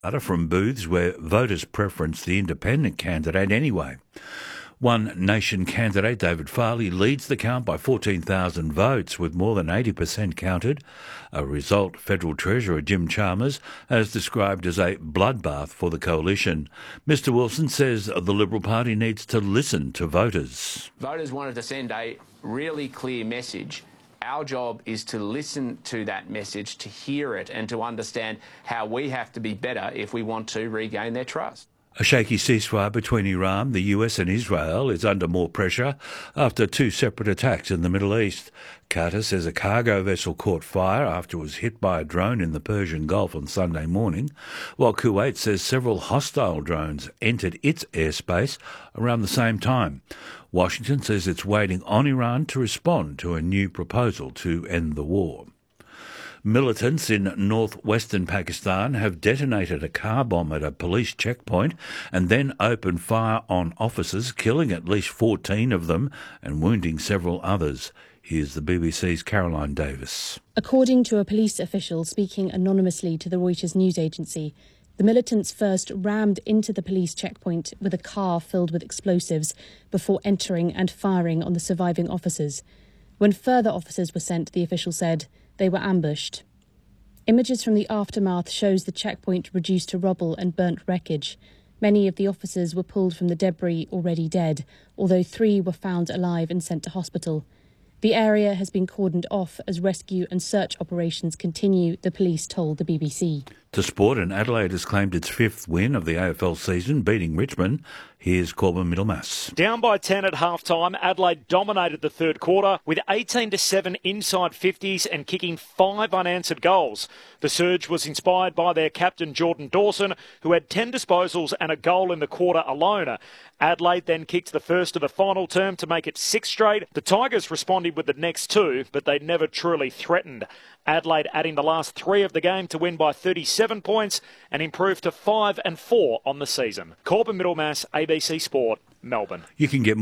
Data from booths where voters preference the independent candidate anyway. One Nation candidate, David Farley, leads the count by 14,000 votes, with more than 80% counted, a result Federal Treasurer Jim Chalmers has described as a bloodbath for the coalition. Mr Wilson says the Liberal Party needs to listen to voters. Voters wanted to send a really clear message. Our job is to listen to that message, to hear it, and to understand how we have to be better if we want to regain their trust. A shaky ceasefire between Iran, the US and Israel is under more pressure after two separate attacks in the Middle East. Qatar says a cargo vessel caught fire after it was hit by a drone in the Persian Gulf on Sunday morning, while Kuwait says several hostile drones entered its airspace around the same time. Washington says it's waiting on Iran to respond to a new proposal to end the war. Militants in northwestern Pakistan have detonated a car bomb at a police checkpoint and then opened fire on officers, killing at least 14 of them and wounding several others. Here's the BBC's Caroline Davis. According to a police official speaking anonymously to the Reuters news agency, the militants first rammed into the police checkpoint with a car filled with explosives before entering and firing on the surviving officers. When further officers were sent, the official said, they were ambushed. Images from the aftermath shows the checkpoint reduced to rubble and burnt wreckage. Many of the officers were pulled from the debris already dead, although 3 were found alive and sent to hospital. The area has been cordoned off as rescue and search operations continue, the police told the BBC. To sport, and Adelaide has claimed its 5th win of the AFL season, beating Richmond. Here's Corbin Middlemass. Down by 10 at half-time, Adelaide dominated the third quarter with 18-7 inside 50s and kicking 5 unanswered goals. The surge was inspired by their captain Jordan Dawson, who had 10 disposals and a goal in the quarter alone. Adelaide then kicked the first of the final term to make it 6 straight. The Tigers responded with the next 2, but they never truly threatened. Adelaide adding the last 3 of the game to win by 37 points and improve to 5-4 on the season. Corbin Middlemass, ABC Sport, Melbourne. You can get